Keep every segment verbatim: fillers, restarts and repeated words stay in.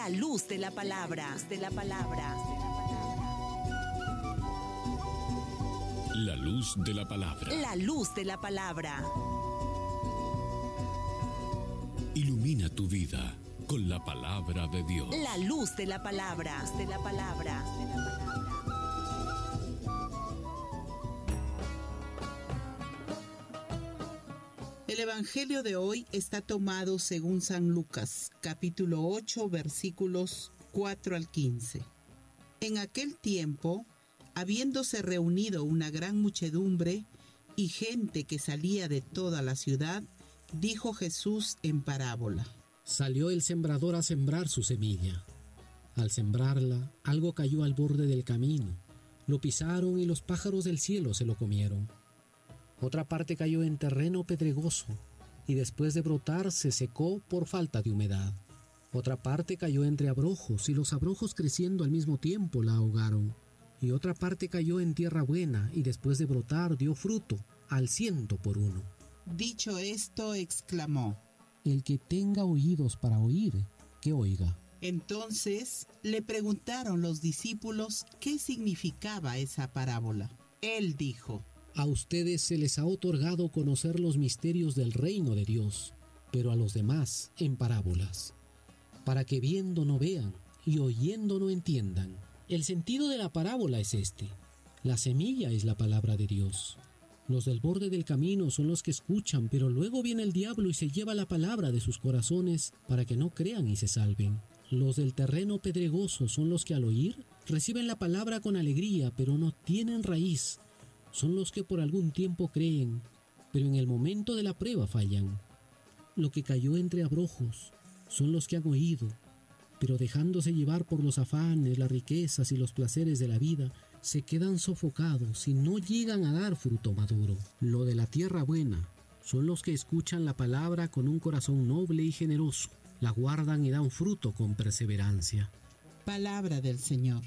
La luz de la palabra. De la palabra. La luz de la palabra. La luz de la palabra. Ilumina tu vida con la palabra de Dios. La luz de la palabra. De la palabra. El Evangelio de hoy está tomado según San Lucas, capítulo ocho, versículos cuatro al quince. En aquel tiempo, habiéndose reunido una gran muchedumbre y gente que salía de toda la ciudad, dijo Jesús en parábola. Salió el sembrador a sembrar su semilla. Al sembrarla, algo cayó al borde del camino. Lo pisaron y los pájaros del cielo se lo comieron. Otra parte cayó en terreno pedregoso y después de brotar se secó por falta de humedad. Otra parte cayó entre abrojos y los abrojos creciendo al mismo tiempo la ahogaron. Y otra parte cayó en tierra buena y después de brotar dio fruto al ciento por uno. Dicho esto, exclamó: El que tenga oídos para oír, que oiga. Entonces le preguntaron los discípulos qué significaba esa parábola. Él dijo: A ustedes se les ha otorgado conocer los misterios del reino de Dios, pero a los demás en parábolas, para que viendo no vean y oyendo no entiendan. El sentido de la parábola es este: la semilla es la palabra de Dios. Los del borde del camino son los que escuchan, pero luego viene el diablo y se lleva la palabra de sus corazones para que no crean y se salven. Los del terreno pedregoso son los que al oír reciben la palabra con alegría, pero no tienen raíz. Son los que por algún tiempo creen, pero en el momento de la prueba fallan. Lo que cayó entre abrojos son los que han oído, pero dejándose llevar por los afanes, las riquezas y los placeres de la vida, se quedan sofocados y no llegan a dar fruto maduro. Lo de la tierra buena son los que escuchan la palabra con un corazón noble y generoso, la guardan y dan fruto con perseverancia. Palabra del Señor.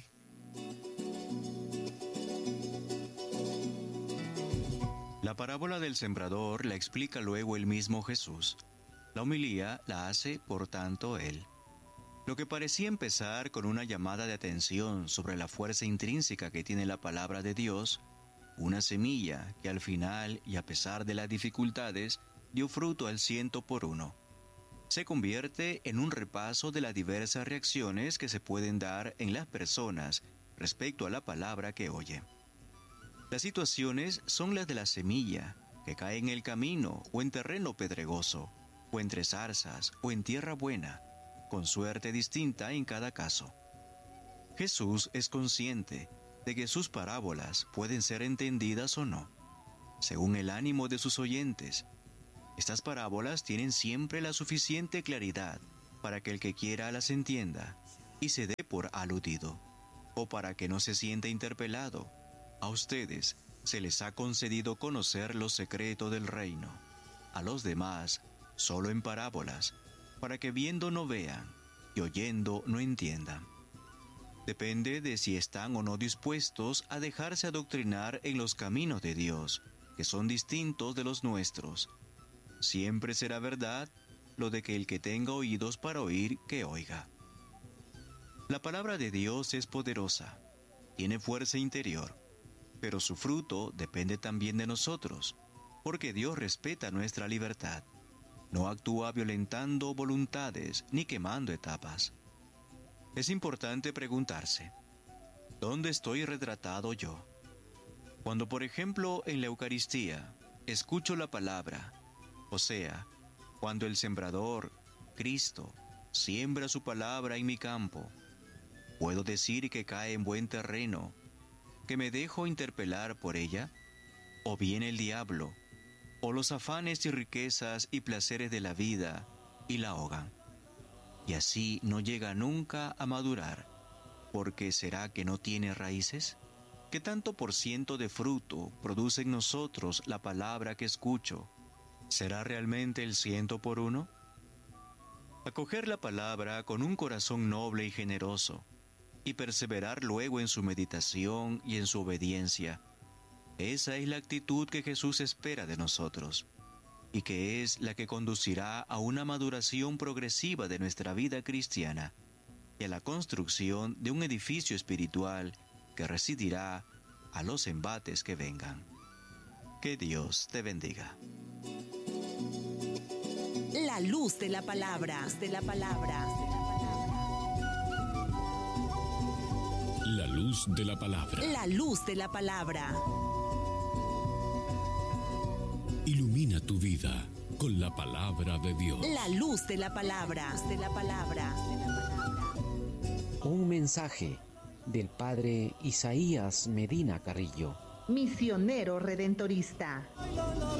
La parábola del sembrador la explica luego el mismo Jesús. La homilía la hace, por tanto, él. Lo que parecía empezar con una llamada de atención sobre la fuerza intrínseca que tiene la palabra de Dios, una semilla que al final y a pesar de las dificultades dio fruto al ciento por uno, se convierte en un repaso de las diversas reacciones que se pueden dar en las personas respecto a la palabra que oye. Las situaciones son las de la semilla, que cae en el camino o en terreno pedregoso, o entre zarzas o en tierra buena, con suerte distinta en cada caso. Jesús es consciente de que sus parábolas pueden ser entendidas o no, según el ánimo de sus oyentes. Estas parábolas tienen siempre la suficiente claridad para que el que quiera las entienda y se dé por aludido, o para que no se sienta interpelado. A ustedes se les ha concedido conocer los secretos del reino, a los demás solo en parábolas, para que viendo no vean y oyendo no entiendan. Depende de si están o no dispuestos a dejarse adoctrinar en los caminos de Dios, que son distintos de los nuestros. Siempre será verdad lo de que el que tenga oídos para oír, que oiga. La palabra de Dios es poderosa, tiene fuerza interior, pero su fruto depende también de nosotros, porque Dios respeta nuestra libertad. No actúa violentando voluntades ni quemando etapas. Es importante preguntarse: ¿dónde estoy retratado yo? Cuando, por ejemplo, en la Eucaristía escucho la palabra, o sea, cuando el sembrador, Cristo, siembra su palabra en mi campo, ¿puedo decir que cae en buen terreno, que me dejo interpelar por ella? ¿O viene el diablo, o los afanes y riquezas y placeres de la vida, y la ahogan? Y así no llega nunca a madurar, porque ¿será que no tiene raíces? ¿Qué tanto por ciento de fruto produce en nosotros la palabra que escucho? ¿Será realmente el ciento por uno? Acoger la palabra con un corazón noble y generoso, y perseverar luego en su meditación y en su obediencia, esa es la actitud que Jesús espera de nosotros, y que es la que conducirá a una maduración progresiva de nuestra vida cristiana, y a la construcción de un edificio espiritual que resistirá a los embates que vengan. Que Dios te bendiga. La luz de la palabra, de la palabra. La luz de la palabra. La luz de la palabra. Ilumina tu vida con la palabra de Dios. La luz de la palabra, de la palabra. Un mensaje del padre Isaías Medina Carrillo, misionero redentorista.